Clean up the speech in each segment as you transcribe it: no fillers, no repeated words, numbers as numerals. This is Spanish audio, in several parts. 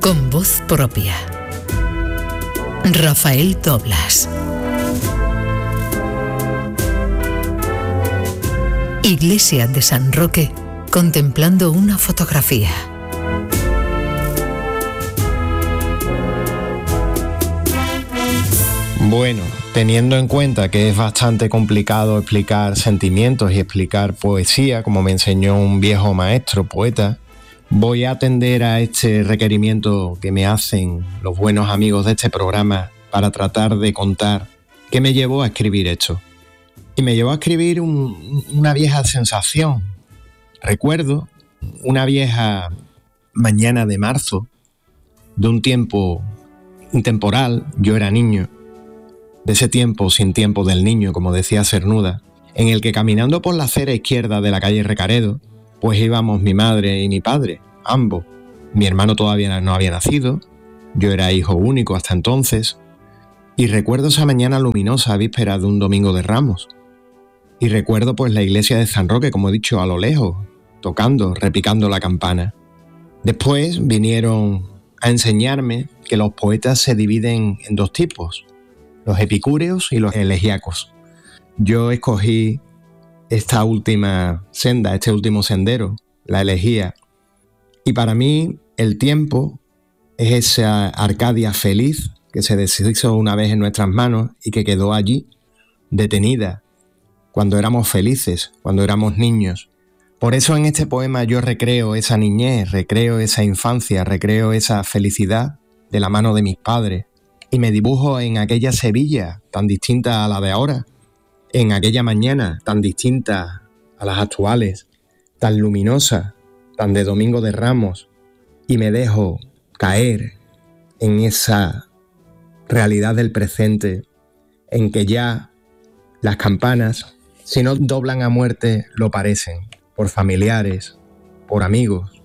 con voz propia. Rafael Doblas. Iglesia de San Roque, contemplando una fotografía. Bueno, teniendo en cuenta que es bastante complicado explicar sentimientos y explicar poesía, como me enseñó un viejo maestro, poeta, voy a atender a este requerimiento que me hacen los buenos amigos de este programa para tratar de contar qué me llevó a escribir esto. Y me llevó a escribir una vieja sensación. Recuerdo una vieja mañana de marzo, de un tiempo intemporal, yo era niño, de ese tiempo sin tiempo del niño, como decía Cernuda, en el que caminando por la acera izquierda de la calle Recaredo, pues íbamos mi madre y mi padre, ambos. Mi hermano todavía no había nacido, yo era hijo único hasta entonces, y recuerdo esa mañana luminosa, víspera de un domingo de Ramos. Y recuerdo pues la iglesia de San Roque, como he dicho, a lo lejos, tocando, repicando la campana. Después vinieron a enseñarme que los poetas se dividen en dos tipos, los epicúreos y los elegíacos. Yo escogí esta última senda, este último sendero, la elegía. Y para mí el tiempo es esa Arcadia feliz que se deshizo una vez en nuestras manos y que quedó allí, detenida, cuando éramos felices, cuando éramos niños. Por eso en este poema yo recreo esa niñez, recreo esa infancia, recreo esa felicidad de la mano de mis padres y me dibujo en aquella Sevilla tan distinta a la de ahora, en aquella mañana tan distinta a las actuales, tan luminosa, tan de Domingo de Ramos, y me dejo caer en esa realidad del presente, en que ya las campanas, si no doblan a muerte, lo parecen, por familiares, por amigos,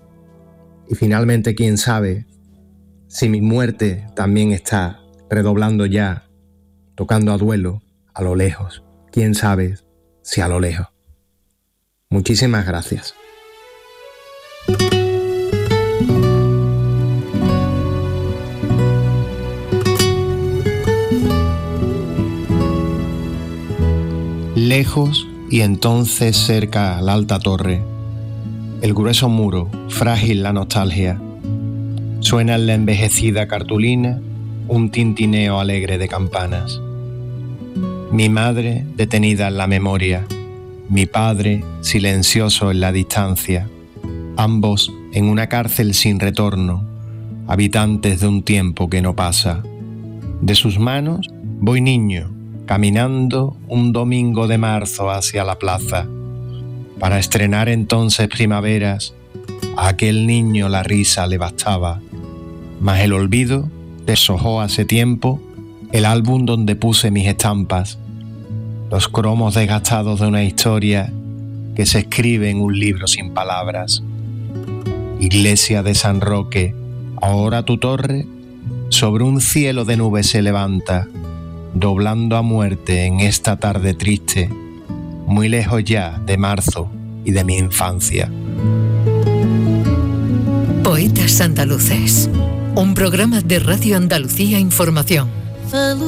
y finalmente, quién sabe, si mi muerte también está redoblando ya, tocando a duelo, a lo lejos. Quién sabe si a lo lejos. Muchísimas gracias. Lejos y entonces cerca la alta torre, el grueso muro, frágil la nostalgia. Suena en la envejecida cartulina un tintineo alegre de campanas. Mi madre detenida en la memoria, mi padre silencioso en la distancia, ambos en una cárcel sin retorno, habitantes de un tiempo que no pasa. De sus manos voy niño, caminando un domingo de marzo hacia la plaza, para estrenar entonces primaveras. A aquel niño la risa le bastaba, mas el olvido deshojó hace tiempo el álbum donde puse mis estampas, los cromos desgastados de una historia que se escribe en un libro sin palabras. Iglesia de San Roque, ahora tu torre sobre un cielo de nubes se levanta, doblando a muerte en esta tarde triste, muy lejos ya de marzo y de mi infancia. Poetas Andaluces, un programa de Radio Andalucía Información.